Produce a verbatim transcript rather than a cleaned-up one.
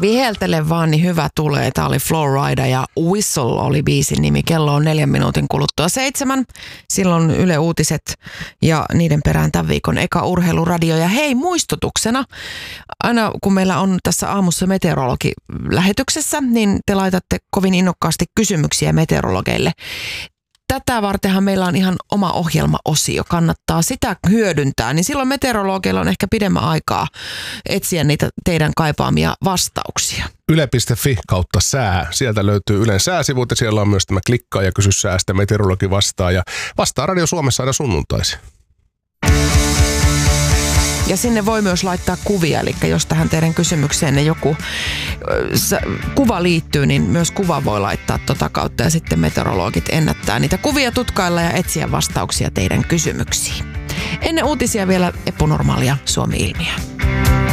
Viheltele vaan, niin hyvä tulee. Tämä oli Flowrider ja Whistle oli biisin nimi. Kello on neljän minuutin kuluttua seitsemän. Silloin Yle Uutiset ja niiden perään tämän viikon eka urheiluradio. Ja hei, muistutuksena, aina kun meillä on tässä aamussa meteorologi lähetyksessä, niin te laitatte kovin innokkaasti kysymyksiä meteorologeille. Tätä vartenhan meillä on ihan oma ohjelmaosio, kannattaa sitä hyödyntää, niin silloin meteorologeilla on ehkä pidemmän aikaa etsiä niitä teidän kaipaamia vastauksia. Yle piste fi kautta sää. Sieltä löytyy Ylen sääsivut ja siellä on myös tämä klikkaa ja kysy säästä, meteorologi vastaa ja vastaa Radio Suomessa aina sunnuntaisin. Ja sinne voi myös laittaa kuvia, eli jos tähän teidän kysymykseenne joku äh, kuva liittyy, niin myös kuva voi laittaa tota kautta ja sitten meteorologit ennättää niitä kuvia tutkailla ja etsiä vastauksia teidän kysymyksiin. Ennen uutisia vielä epänormaalia Suomi-ilmiö.